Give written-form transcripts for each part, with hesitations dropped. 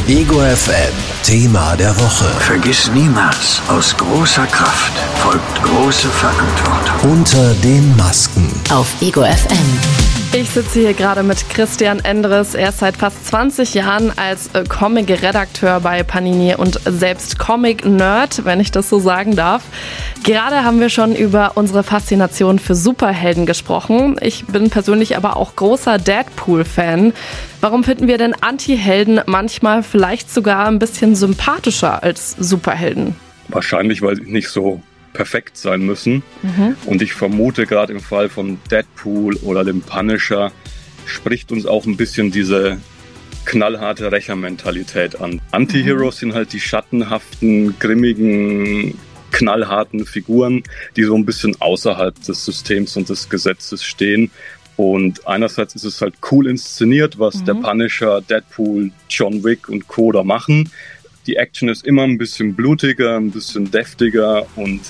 Ego FM Thema der Woche. Vergiss niemals, aus großer Kraft folgt große Verantwortung. Unter den Masken. Auf Ego FM. Ich sitze hier gerade mit Christian Endres. Er ist seit fast 20 Jahren als Comic-Redakteur bei Panini und selbst Comic-Nerd, wenn ich das so sagen darf. Gerade haben wir schon über unsere Faszination für Superhelden gesprochen. Ich bin persönlich aber auch großer Deadpool-Fan. Warum finden wir denn Anti-Helden manchmal vielleicht sogar ein bisschen sympathischer als Superhelden? Wahrscheinlich, weil sie nicht so perfekt sein müssen. Und ich vermute, gerade im Fall von Deadpool oder dem Punisher spricht uns auch ein bisschen diese knallharte Rächermentalität an. Anti-Heroes sind halt die schattenhaften, grimmigen, knallharten Figuren, die so ein bisschen außerhalb des Systems und des Gesetzes stehen. Und einerseits ist es halt cool inszeniert, was der Punisher, Deadpool, John Wick und Co. da machen. Die Action ist immer ein bisschen blutiger, ein bisschen deftiger und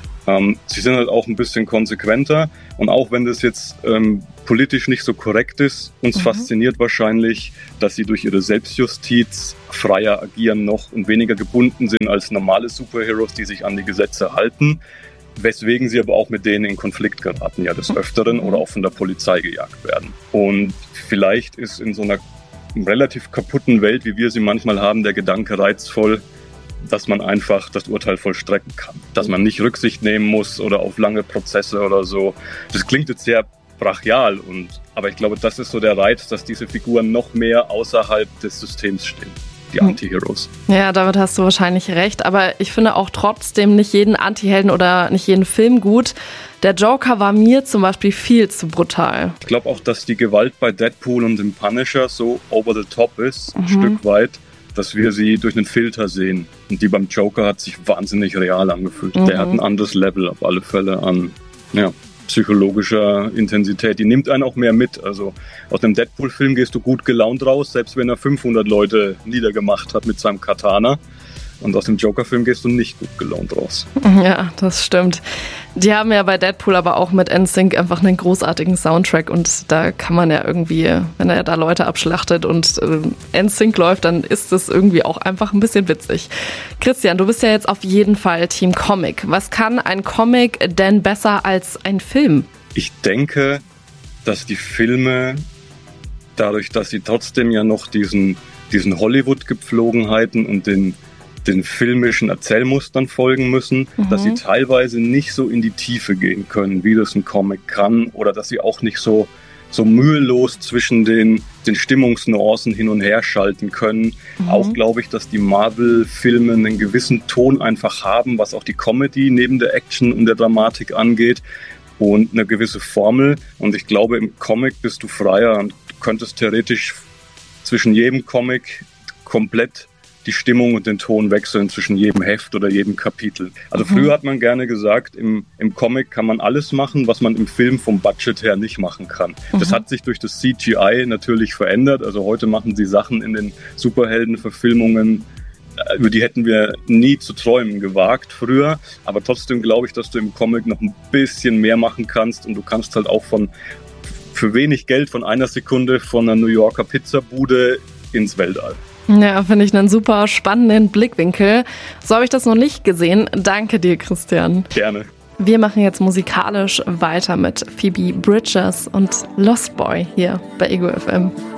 sie sind halt auch ein bisschen konsequenter. Und auch wenn das jetzt politisch nicht so korrekt ist, uns fasziniert wahrscheinlich, dass sie durch ihre Selbstjustiz freier agieren noch und weniger gebunden sind als normale Superheroes, die sich an die Gesetze halten. Weswegen sie aber auch mit denen in Konflikt geraten, ja des Öfteren oder auch von der Polizei gejagt werden. Und vielleicht ist in so einer relativ kaputten Welt, wie wir sie manchmal haben, der Gedanke reizvoll, dass man einfach das Urteil vollstrecken kann. Dass man nicht Rücksicht nehmen muss oder auf lange Prozesse oder so. Das klingt jetzt sehr brachial, aber ich glaube, das ist so der Reiz, dass diese Figuren noch mehr außerhalb des Systems stehen. Die Anti-Heroes. Ja, damit hast du wahrscheinlich recht. Aber ich finde auch trotzdem nicht jeden Anti-Helden oder nicht jeden Film gut. Der Joker war mir zum Beispiel viel zu brutal. Ich glaube auch, dass die Gewalt bei Deadpool und dem Punisher so over the top ist, ein Stück weit, dass wir sie durch einen Filter sehen. Und die beim Joker hat sich wahnsinnig real angefühlt. Der hat ein anderes Level auf alle Fälle an psychologischer Intensität. Die nimmt einen auch mehr mit. Also aus dem Deadpool-Film gehst du gut gelaunt raus, selbst wenn er 500 Leute niedergemacht hat mit seinem Katana. Und aus dem Joker-Film gehst du nicht gut gelaunt raus. Ja, das stimmt. Die haben ja bei Deadpool aber auch mit NSYNC einfach einen großartigen Soundtrack und da kann man ja irgendwie, wenn er da Leute abschlachtet und NSYNC läuft, dann ist das irgendwie auch einfach ein bisschen witzig. Christian, du bist ja jetzt auf jeden Fall Team Comic. Was kann ein Comic denn besser als ein Film? Ich denke, dass die Filme, dadurch, dass sie trotzdem ja noch diesen Hollywood-Gepflogenheiten und den filmischen Erzählmustern folgen müssen, dass sie teilweise nicht so in die Tiefe gehen können, wie das ein Comic kann, oder dass sie auch nicht so mühelos zwischen den Stimmungsnuancen hin und her schalten können. Auch glaube ich, dass die Marvel-Filme einen gewissen Ton einfach haben, was auch die Comedy neben der Action und der Dramatik angeht und eine gewisse Formel. Und ich glaube, im Comic bist du freier und du könntest theoretisch zwischen jedem Comic komplett die Stimmung und den Ton wechseln zwischen jedem Heft oder jedem Kapitel. Also früher hat man gerne gesagt, im Comic kann man alles machen, was man im Film vom Budget her nicht machen kann. Das hat sich durch das CGI natürlich verändert. Also heute machen sie Sachen in den Superheldenverfilmungen, über die hätten wir nie zu träumen gewagt früher. Aber trotzdem glaube ich, dass du im Comic noch ein bisschen mehr machen kannst und du kannst halt auch für wenig Geld von einer Sekunde von einer New Yorker Pizzabude ins Weltall. Ja, finde ich einen super spannenden Blickwinkel. So habe ich das noch nicht gesehen. Danke dir, Christian. Gerne. Wir machen jetzt musikalisch weiter mit Phoebe Bridgers und Lost Boy hier bei Ego FM.